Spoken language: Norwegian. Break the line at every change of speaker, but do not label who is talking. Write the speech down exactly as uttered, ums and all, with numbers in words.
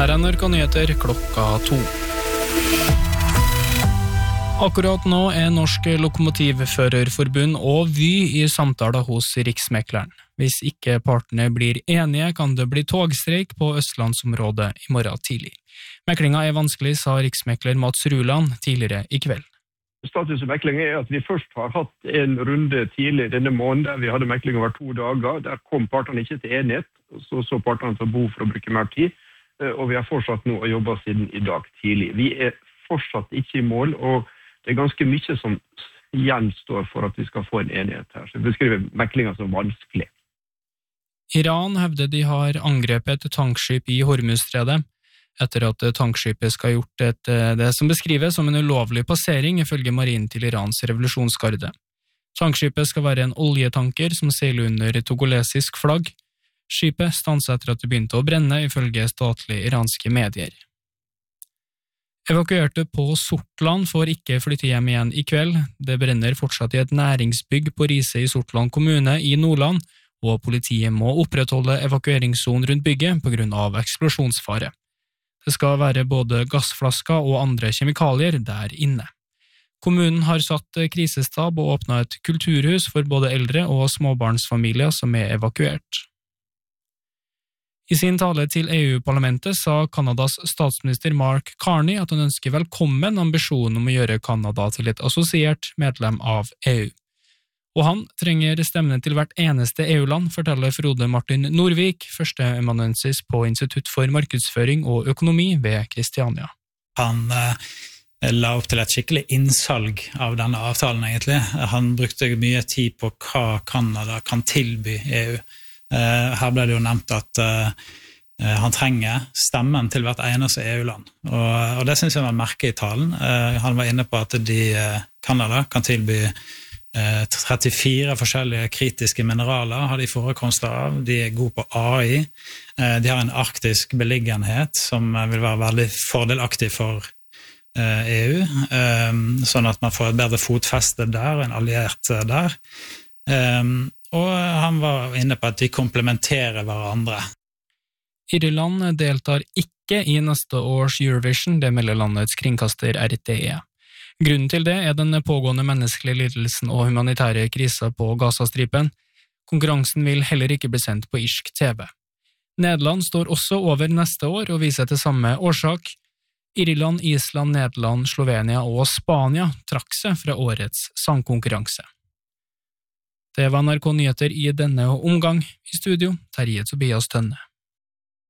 Her er N R K Nyheter klokka to. Akkurat nå er Norsk Lokomotivførerforbund og Vy i samtaler hos Riksmekleren. Hvis ikke partene blir enige, kan det bli togstreik på Østlandsområdet i morgen tidlig. Meklinga er vanskelig, sa Riksmekler Mats Ruland tidligere i kveld.
Status i meklingen er at vi først har hatt en runde tidlig denne måneden, der vi hadde mekling over to dager. Der kom partene ikke til enighet, så så partene til behov for å bruke mer tid, og vi har fortsatt nå å jobbe siden i dag tidlig. Vi er fortsatt ikke i mål, og det er ganske mye som gjenstår for at vi skal få en enighet her. Så vi beskriver meklingen som vanskelig.
Iran hevder de har angrepet et tankskip i Hormuzstredet, etter at tankskipet skal ha gjort et, det som beskrives som en ulovlig passering ifølge marinen til Irans revolusjonsgarde. Tankskipet skal være en oljetanker som seiler under togolesisk flagg. Skipet stanset etter at det begynte å brenne ifølge statlige iranske medier. Evakuerte på Sortland får ikke flytte hjem igjen i kveld. Det brenner fortsatt i et næringsbygg på Riise i Sortland kommune i Nordland, og politiet må opprettholde evakueringssonen rundt bygget på grunn av eksplosjonsfare. Det skal være både gassflasker og andre kjemikalier der inne. Kommunen har satt krisestab og åpnet et kulturhus for både eldre og småbarnsfamilier som er evakuert. I sin tale til E U-parlamentet sa Kanadas statsminister Mark Carney at han ønsker velkommen ambisjonen om å gjøre Kanada til et assosiert medlem av E U. Og han trenger stemmene til hvert eneste E U-land, forteller Frode Martin Norvik, førsteamanuensis på Institutt for markedsføring og økonomi ved Kristiania.
Han eh, la opp til et skikkelig innsalg av denne avtalen egentlig. Han brukte mye tid på hva Kanada kan tilby E U. Eh, her ble det jo nevnt at eh, han trenger stemmen til hvert eneste E U-land. Og, og det synes jeg var merke i talen. Eh, han var inne på at de, eh, Kanada kan tilby trettifire forskjellige kritiske mineraler har de forekomster av. De er gode på A I. De har en arktisk beliggenhet som vil være veldig fordelaktig for E U, sånn at man får et bedre fotfeste der, en alliert der. Og han var inne på at de komplementerer hverandre.
Irland deltar ikke i neste års Eurovision, det melder landets kringkaster R T E. Grunnen til det er den pågående menneskelige lidelsen og humanitære krisa på Gazastripen. Konkurransen vil heller ikke bli sendt på irsk T V. Nederland står også over neste år og viser til samme årsak. Irland, Island, Nederland, Slovenia og Spania trakk seg fra årets sangkonkurranse. Det var N R K Nyheter i denne omgang. I studio, Terje Tobias Tønne.